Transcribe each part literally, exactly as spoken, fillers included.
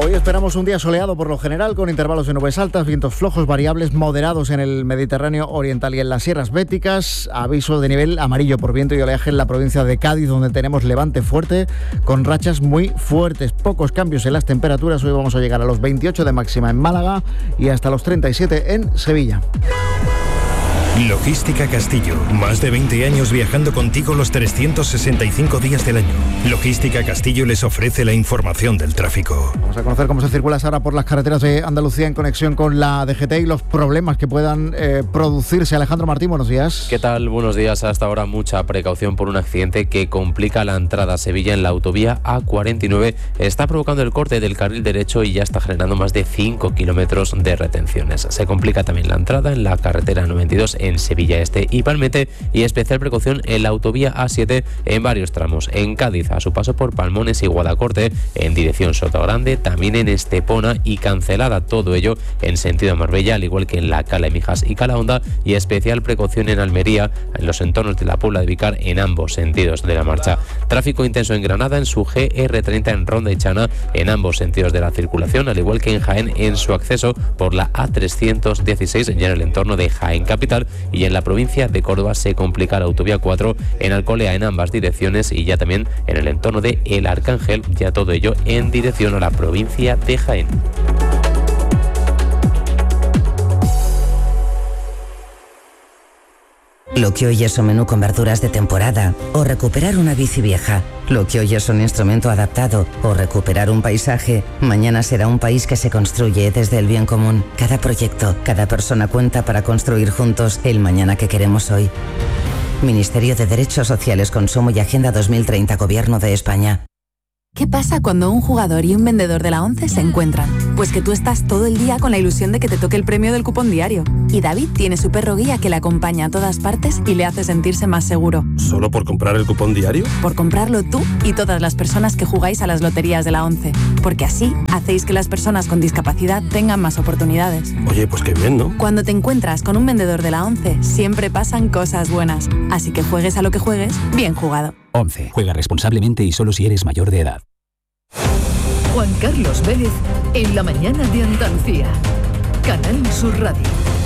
Hoy esperamos un día soleado por lo general, con intervalos de nubes altas, vientos flojos variables moderados en el Mediterráneo oriental y en las sierras béticas. Aviso de nivel amarillo por viento y oleaje en la provincia de Cádiz, donde tenemos levante fuerte con rachas muy fuertes. Pocos cambios en las temperaturas. Hoy vamos a llegar a los veintiocho de máxima en Málaga y hasta los treinta y siete en Sevilla. Logística Castillo, más de veinte años viajando contigo los trescientos sesenta y cinco días del año. Logística Castillo les ofrece la información del tráfico. Vamos a conocer cómo se circula ahora por las carreteras de Andalucía en conexión con la D G T y los problemas que puedan eh, producirse. Alejandro Martín, buenos días. ¿Qué tal? Buenos días. Hasta ahora mucha precaución por un accidente que complica la entrada a Sevilla en la autovía A cuarenta y nueve. Está provocando el corte del carril derecho y ya está generando más de cinco kilómetros de retenciones. Se complica también la entrada en la carretera noventa y dos en Sevilla Este y Palmete, y especial precaución en la autovía A siete en varios tramos. En Cádiz, a su paso por Palmones y Guadacorte, en dirección Sotogrande, también en Estepona y Cancelada, todo ello en sentido Marbella, al igual que en la Cala de Mijas y Calahonda, y especial precaución en Almería, en los entornos de la Puebla de Vicar, en ambos sentidos de la marcha. Tráfico intenso en Granada, en su G R treinta en Ronda y Chana, en ambos sentidos de la circulación, al igual que en Jaén, en su acceso por la A trescientos dieciséis, ya en el entorno de Jaén Capital, y en la provincia de Córdoba se complica la autovía cuatro en Alcolea en ambas direcciones, y ya también en el entorno de El Arcángel, ya todo ello en dirección a la provincia de Jaén. Lo que hoy es un menú con verduras de temporada, o recuperar una bici vieja. Lo que hoy es un instrumento adaptado, o recuperar un paisaje, mañana será un país que se construye desde el bien común. Cada proyecto, cada persona cuenta para construir juntos el mañana que queremos hoy. Ministerio de Derechos Sociales, Consumo y Agenda dos mil treinta, Gobierno de España. ¿Qué pasa cuando un jugador y un vendedor de la ONCE se encuentran? Pues que tú estás todo el día con la ilusión de que te toque el premio del cupón diario. Y David tiene su perro guía que le acompaña a todas partes y le hace sentirse más seguro. ¿Solo por comprar el cupón diario? Por comprarlo tú y todas las personas que jugáis a las loterías de la ONCE. Porque así hacéis que las personas con discapacidad tengan más oportunidades. Oye, pues qué bien, ¿no? Cuando te encuentras con un vendedor de la ONCE, siempre pasan cosas buenas. Así que juegues a lo que juegues, bien jugado. ONCE. Juega responsablemente y solo si eres mayor de edad. Juan Carlos Vélez en la mañana de Andalucía. Canal Sur Radio.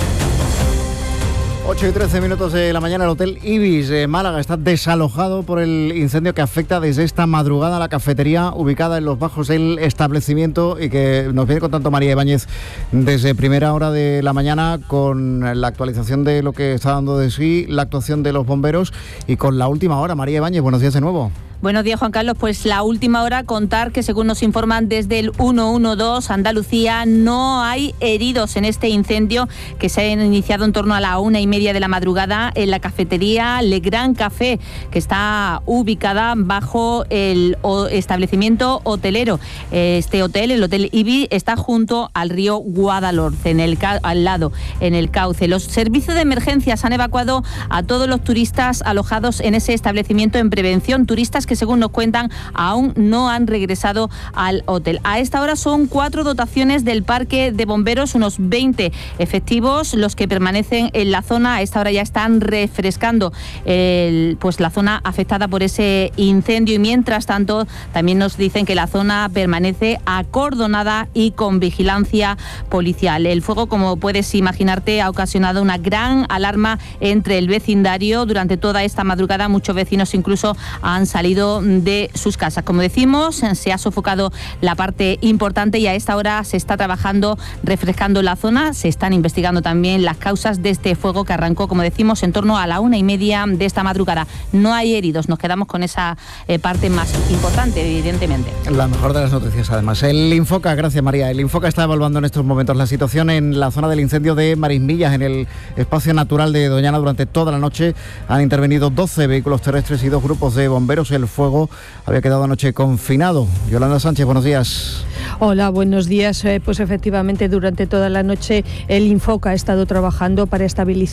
ocho y trece minutos de la mañana. El Hotel Ibis de Málaga está desalojado por el incendio que afecta desde esta madrugada a la cafetería ubicada en los bajos del establecimiento, y que nos viene contando María Ibáñez desde primera hora de la mañana, con la actualización de lo que está dando de sí la actuación de los bomberos y con la última hora. María Ibáñez, buenos días de nuevo. Buenos días, Juan Carlos. Pues la última hora, contar que según nos informan desde el uno uno dos Andalucía, no hay heridos en este incendio que se ha iniciado en torno a la una y media de la madrugada en la cafetería Le Gran Café, que está ubicada bajo el establecimiento hotelero. Este hotel, el Hotel Ibis, está junto al río Guadalhorce, en el al lado, en el cauce. Los servicios de emergencias han evacuado a todos los turistas alojados en ese establecimiento en prevención, turistas que que según nos cuentan aún no han regresado al hotel. A esta hora son cuatro dotaciones del parque de bomberos, unos veinte efectivos los que permanecen en la zona. A esta hora ya están refrescando el, pues la zona afectada por ese incendio, y mientras tanto también nos dicen que la zona permanece acordonada y con vigilancia policial. El fuego, como puedes imaginarte, ha ocasionado una gran alarma entre el vecindario. Durante toda esta madrugada muchos vecinos incluso han salido de sus casas. Como decimos, se ha sofocado la parte importante y a esta hora se está trabajando refrescando la zona. Se están investigando también las causas de este fuego que arrancó, como decimos, en torno a la una y media de esta madrugada. No hay heridos, nos quedamos con esa eh, parte más importante, evidentemente. La mejor de las noticias, además. El Infoca, gracias María, el Infoca está evaluando en estos momentos la situación en la zona del incendio de Marismillas, en el espacio natural de Doñana. Durante toda la noche han intervenido doce vehículos terrestres y dos grupos de bomberos. El fuego había quedado anoche confinado. Yolanda Sánchez, buenos días. Hola, buenos días. Eh, pues efectivamente, durante toda la noche el Infoca ha estado trabajando para estabilizar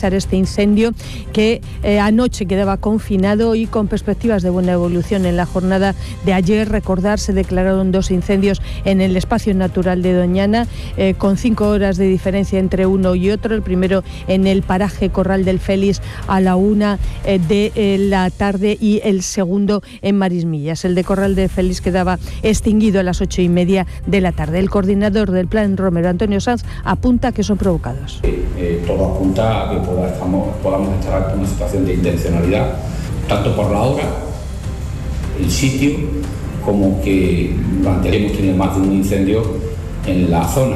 avanzar este incendio que eh, anoche quedaba confinado y con perspectivas de buena evolución. En la jornada de ayer, recordar, se declararon dos incendios en el espacio natural de Doñana, eh, con cinco horas de diferencia entre uno y otro. El primero en el paraje Corral del Félix a la una eh, de eh, la tarde y el segundo en Marismillas. El de Corral del Félix quedaba extinguido a las ocho y media de la tarde. El coordinador del Plan Romero, Antonio Sanz, apunta que son provocados. Eh, eh, todo apunta a que podamos, podamos estar en una situación de intencionalidad, tanto por la hora, el sitio, como que durante el hemos tenido más de un incendio en la zona,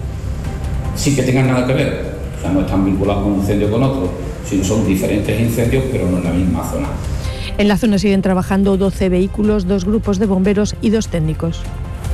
sin que tengan nada que ver, o sea, no están vinculados con un incendio con otro, sino son diferentes incendios, pero no en la misma zona. En la zona siguen trabajando doce vehículos, dos grupos de bomberos y dos técnicos.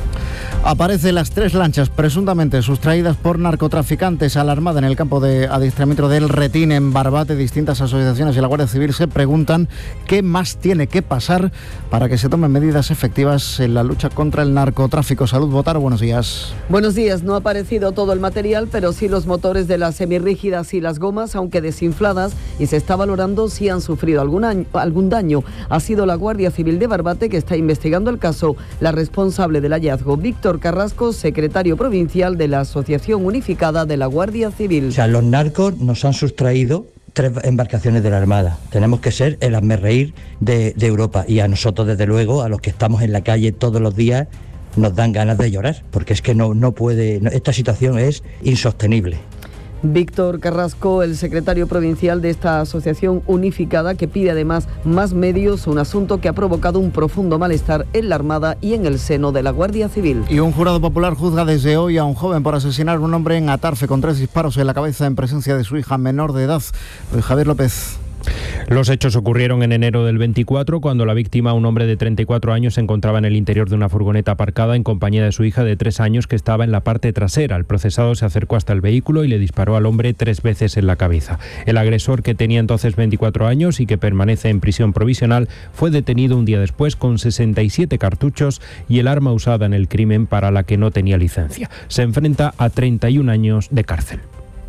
Aparecen las tres lanchas presuntamente sustraídas por narcotraficantes a la Armada en el campo de adiestramiento del Retín en Barbate. Distintas asociaciones y la Guardia Civil se preguntan qué más tiene que pasar para que se tomen medidas efectivas en la lucha contra el narcotráfico. Salud, Botaro, buenos días. Buenos días. No ha aparecido todo el material, pero sí los motores de las semirrígidas y las gomas, aunque desinfladas, y se está valorando si han sufrido algún, año, algún daño. Ha sido la Guardia Civil de Barbate que está investigando el caso. La responsable del hallazgo, Víctor Carrasco, secretario provincial de la Asociación Unificada de la Guardia Civil. O sea, los narcos nos han sustraído tres embarcaciones de la Armada. Tenemos que ser el hazmerreír de, de Europa, y a nosotros, desde luego, a los que estamos en la calle todos los días, nos dan ganas de llorar, porque es que no, no puede, no, esta situación es insostenible. Víctor Carrasco, el secretario provincial de esta asociación unificada, que pide además más medios, un asunto que ha provocado un profundo malestar en la Armada y en el seno de la Guardia Civil. Y un jurado popular juzga desde hoy a un joven por asesinar a un hombre en Atarfe con tres disparos en la cabeza en presencia de su hija menor de edad. Pues Javier López. Los hechos ocurrieron en enero del veinticuatro, cuando la víctima, un hombre de treinta y cuatro años, se encontraba en el interior de una furgoneta aparcada en compañía de su hija de tres años, que estaba en la parte trasera. El procesado se acercó hasta el vehículo y le disparó al hombre tres veces en la cabeza. El agresor, que tenía entonces veinticuatro años y que permanece en prisión provisional, fue detenido un día después con sesenta y siete cartuchos y el arma usada en el crimen, para la que no tenía licencia. Se enfrenta a treinta y un años de cárcel.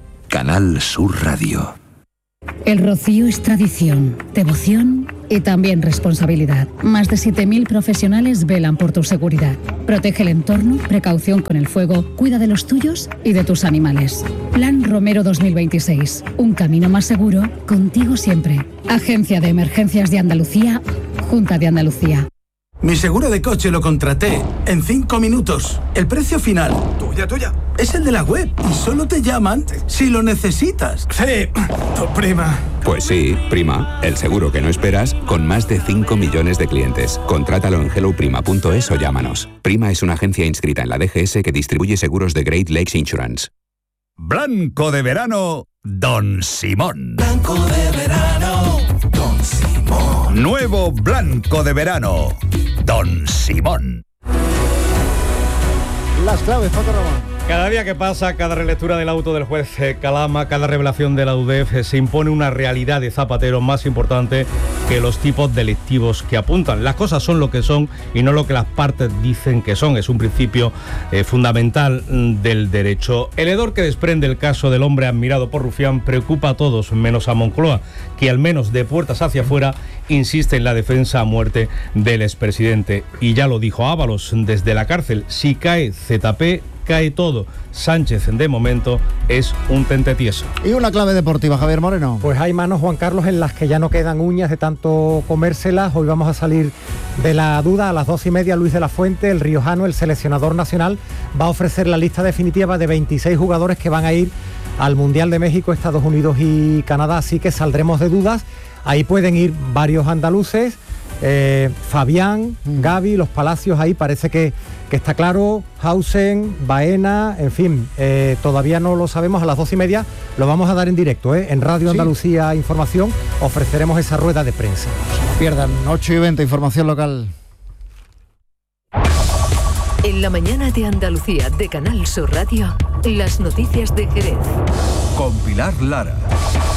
Canal Sur Radio. El rocío es tradición, devoción y también responsabilidad. Más de siete mil profesionales velan por tu seguridad. Protege el entorno, precaución con el fuego, cuida de los tuyos y de tus animales. Plan Romero dos mil veintiséis. Un camino más seguro, contigo siempre. Agencia de Emergencias de Andalucía, Junta de Andalucía. Mi seguro de coche lo contraté en cinco minutos. El precio final, tuya, tuya, es el de la web y solo te llaman si lo necesitas. Sí, tu prima. Pues sí, prima, el seguro que no esperas, con más de cinco millones de clientes. Contrátalo en hello prima punto es o llámanos. Prima es una agencia inscrita en la D G S que distribuye seguros de Great Lakes Insurance. Blanco de verano, Don Simón. Blanco de verano, Don Simón. Nuevo Blanco de verano, Don Simón. Las claves, Paco Ramón. Cada día que pasa, cada relectura del auto del juez Calama, cada revelación de la U D E F, se impone una realidad de Zapatero más importante que los tipos delictivos que apuntan. Las cosas son lo que son y no lo que las partes dicen que son. Es un principio eh, fundamental del derecho. El hedor que desprende el caso del hombre admirado por Rufián preocupa a todos, menos a Moncloa, que al menos de puertas hacia afuera insiste en la defensa a muerte del expresidente. Y ya lo dijo Ábalos desde la cárcel: si cae Z P, cae todo. Sánchez, de momento, es un tentetieso. Y una clave deportiva, Javier Moreno. Pues hay manos, Juan Carlos, en las que ya no quedan uñas de tanto comérselas. Hoy vamos a salir de la duda. A las dos y media, Luis de la Fuente, el riojano, el seleccionador nacional, va a ofrecer la lista definitiva de veintiséis jugadores que van a ir al Mundial de México, Estados Unidos y Canadá. Así que saldremos de dudas. Ahí pueden ir varios andaluces. Eh, Fabián, Gavi, Los Palacios, ahí parece que, que está claro. Hausen, Baena, en fin, eh, todavía no lo sabemos. A las doce y media lo vamos a dar en directo, ¿eh? En Radio Andalucía sí. Información ofreceremos esa rueda de prensa. No se pierdan, ocho y veinte, información local. En la mañana de Andalucía de Canal Sur Radio, las noticias de Jerez. Con Pilar Lara.